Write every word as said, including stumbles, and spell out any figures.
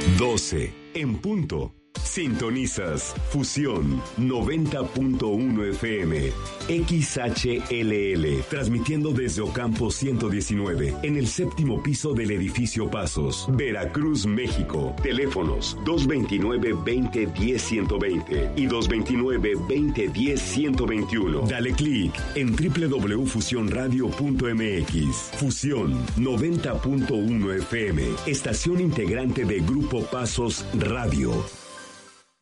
doce en punto. Sintonizas Fusión noventa punto uno F M, X H L L, transmitiendo desde Ocampo ciento diecinueve, en el séptimo piso del edificio Pasos, Veracruz, México. Teléfonos dos veintinueve, veinte, diez, ciento veinte y dos veintinueve, veinte, diez, ciento veintiuno. Dale clic en doble u doble u doble u punto fusión radio punto m x. Fusión noventa punto uno F M, estación integrante de Grupo Pasos Radio.